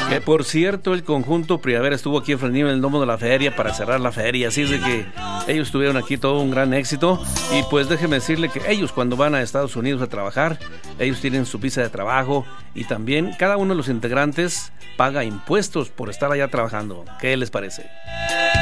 Que por cierto, el conjunto Primavera estuvo aquí en Fresnillo en el domo de la feria para cerrar la feria, así es de que ellos tuvieron aquí todo un gran éxito. Y pues déjeme decirle que ellos, cuando van a Estados Unidos a trabajar, ellos tienen su visa de trabajo y también cada uno de los integrantes paga impuestos por estar allá trabajando. ¿Qué les parece?